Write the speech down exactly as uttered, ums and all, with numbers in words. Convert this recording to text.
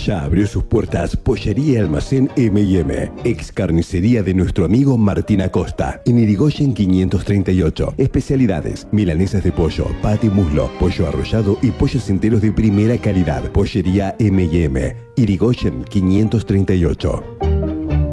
Ya abrió sus puertas Pollería Almacén eme y eme, ex carnicería de nuestro amigo Martín Acosta, en Irigoyen quinientos treinta y ocho. Especialidades: milanesas de pollo, pati muslo, pollo arrollado y pollos enteros de primera calidad. Pollería eme y eme, Irigoyen quinientos treinta y ocho.